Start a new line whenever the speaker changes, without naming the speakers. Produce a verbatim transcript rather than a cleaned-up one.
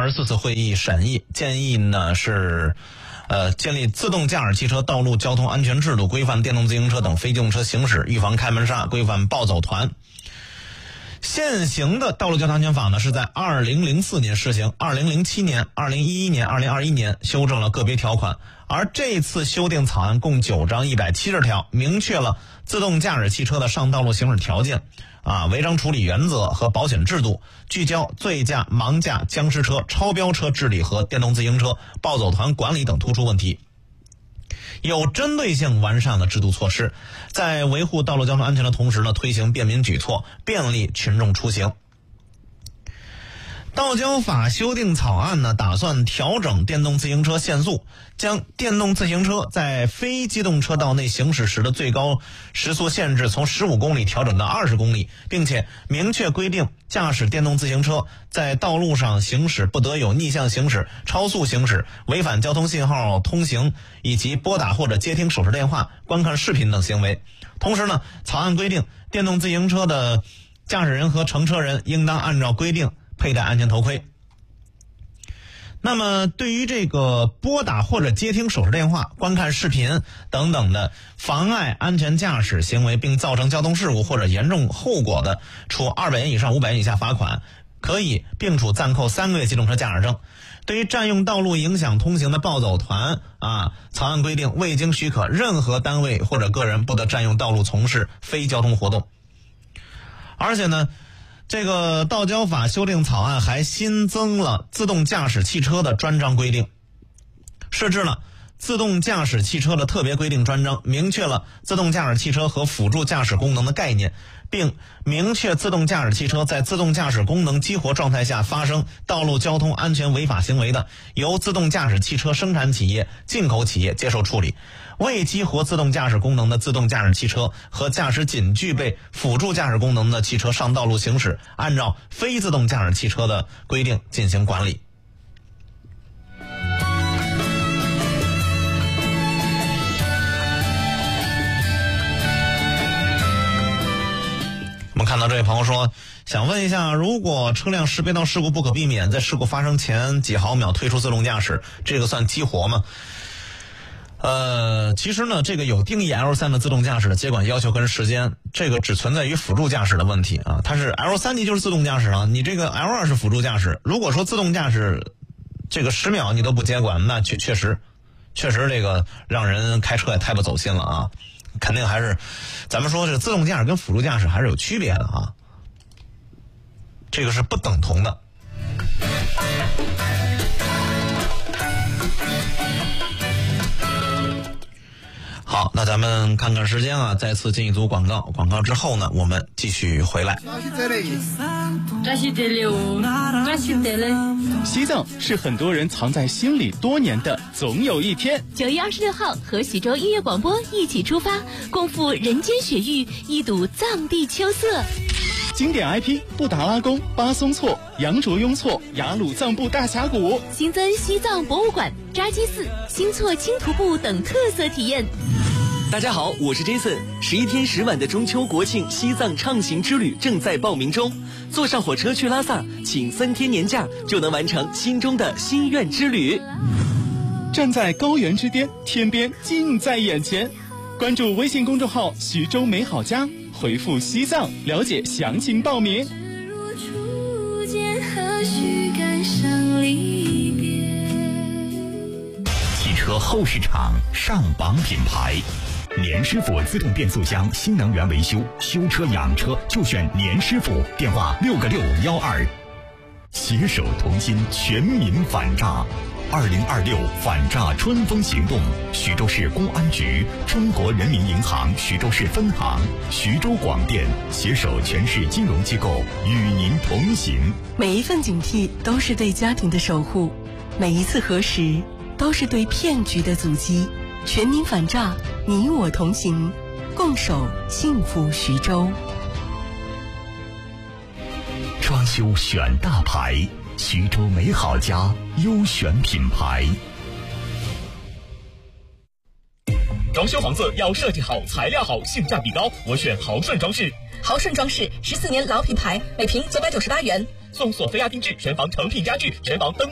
二十四次会议审议，建议呢是呃建立自动驾驶汽车道路交通安全制度，规范电动自行车等非机动车行驶，预防开门煞，规范暴走团。现行的道路交通安全法呢是在二零零四年施行，二零零七年、二零一一年、二零二一年修正了个别条款，而这次修订草案共九章一百七十条，明确了自动驾驶汽车的上道路行驶条件、啊违章处理原则和保险制度，聚焦醉驾、盲驾、僵尸车、超标车治理和电动自行车暴走团管理等突出问题。有针对性完善了制度措施，在维护道路交通安全的同时呢，推行便民举措，便利群众出行。道交法修订草案呢，打算调整电动自行车限速，将电动自行车在非机动车道内行驶时的最高时速限制从十五公里调整到二十公里，并且明确规定驾驶电动自行车在道路上行驶不得有逆向行驶、超速行驶、违反交通信号通行以及拨打或者接听手持电话、观看视频等行为。同时呢，草案规定电动自行车的驾驶人和乘车人应当按照规定佩戴安全头盔。那么对于这个拨打或者接听手持电话、观看视频等等的妨碍安全驾驶行为并造成交通事故或者严重后果的，处二百元以上五百元以下罚款，可以并处暂扣三个月机动车驾驶证。对于占用道路影响通行的暴走团啊，草案规定未经许可，任何单位或者个人不得占用道路从事非交通活动。而且呢，这个道交法修订草案还新增了自动驾驶汽车的专章规定，设置了自动驾驶汽车的特别规定专章，明确了自动驾驶汽车和辅助驾驶功能的概念，并明确自动驾驶汽车在自动驾驶功能激活状态下发生道路交通安全违法行为的，由自动驾驶汽车生产企业、进口企业接受处理。未激活自动驾驶功能的自动驾驶汽车和驾驶仅具备辅助驾驶功能的汽车上道路行驶，按照非自动驾驶汽车的规定进行管理。我们看到这位朋友说，想问一下，如果车辆识别到事故不可避免，在事故发生前几毫秒退出自动驾驶，这个算激活吗？呃，其实呢，这个有定义 L 三 的自动驾驶的接管要求跟时间，这个只存在于辅助驾驶的问题啊。它是 L 三 级就是自动驾驶啊，你这个 L 二 是辅助驾驶。如果说自动驾驶这个十秒你都不接管，那确确实确实这个让人开车也太不走心了啊。肯定还是咱们说这自动驾驶跟辅助驾驶还是有区别的啊，这个是不等同的。好，那咱们看看时间啊，再次进一组广告，广告之后呢，我们继续回来。
西藏是很多人藏在心里多年的总有一天。
九月二十六号，和徐州音乐广播一起出发，共赴人间雪域，一睹藏地秋色。
经典 I P 布达拉宫、巴松措、羊卓雍措、雅鲁藏布大峡谷，
新增西藏博物馆、扎基寺、新措轻徒步等特色体验。
大家好，我是 Jason。十一天十晚的中秋国庆西藏畅行之旅正在报名中，坐上火车去拉萨，请三天年假就能完成心中的心愿之旅。
站在高原之巅，天边近在眼前。关注微信公众号徐州美好家，回复西藏了解详情报名。
汽车后市场上榜品牌，年师傅自动变速箱新能源维修，修车养车就选年师傅，电话六个六幺二。携手同心，全民反诈。二零二六反诈春风行动，徐州市公安局、中国人民银行徐州市分行、徐州广电携手全市金融机构与您同行。
每一份警惕都是对家庭的守护，每一次核实都是对骗局的阻击。全民反诈，你我同行，共守幸福徐州。
装修选大牌，徐州美好家优选品牌。
装修房子要设计好、材料好、性价比高，我选豪顺装饰。
豪顺装饰十四年老品牌，每平九百九十八元，
送索菲亚定制全房成品家具，全房灯